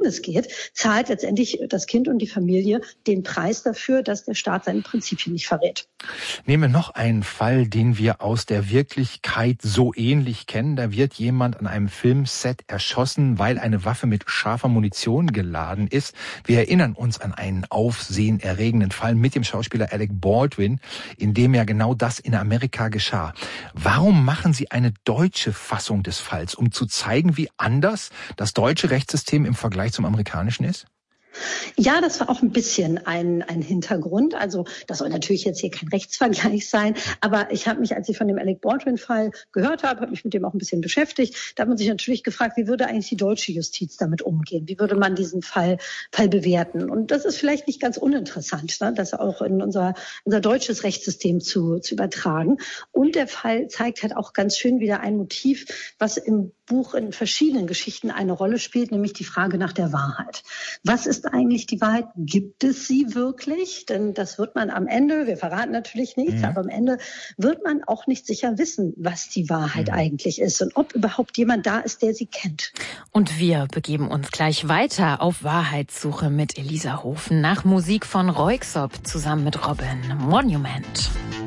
Gefängnis geht, zahlt letztendlich das Kind und die Familie den Preis dafür, dass der Staat seine Prinzipien nicht verrät. Nehmen wir noch einen Fall, den wir aus der Wirklichkeit so ähnlich kennen. Da wird jemand an einem Filmset erschossen, weil eine Waffe mit scharfer Munition geladen ist. Wir erinnern uns an einen aufsehenerregenden Fall mit dem Schauspieler Alec Baldwin, in dem ja genau das in Amerika geschah. Warum machen Sie eine deutsche Fassung des Falls, um zu zeigen, wie anders das deutsche Rechtssystem im Vergleich zum amerikanischen ist? Ja, das war auch ein bisschen ein Hintergrund. Also das soll natürlich jetzt hier kein Rechtsvergleich sein, aber ich habe mich, als ich von dem Alec Baldwin-Fall gehört habe mich mit dem auch ein bisschen beschäftigt. Da hat man sich natürlich gefragt, wie würde eigentlich die deutsche Justiz damit umgehen? Wie würde man diesen Fall bewerten? Und das ist vielleicht nicht ganz uninteressant, ne, das auch in unser deutsches Rechtssystem zu übertragen. Und der Fall zeigt halt auch ganz schön wieder ein Motiv, was im Buch in verschiedenen Geschichten eine Rolle spielt, nämlich die Frage nach der Wahrheit. Was ist eigentlich die Wahrheit? Gibt es sie wirklich? Denn das wird man am Ende, wir verraten natürlich nichts, aber am Ende wird man auch nicht sicher wissen, was die Wahrheit eigentlich ist und ob überhaupt jemand da ist, der sie kennt. Und wir begeben uns gleich weiter auf Wahrheitssuche mit Elisa Hofen nach Musik von Röyksopp zusammen mit Robin. Monument.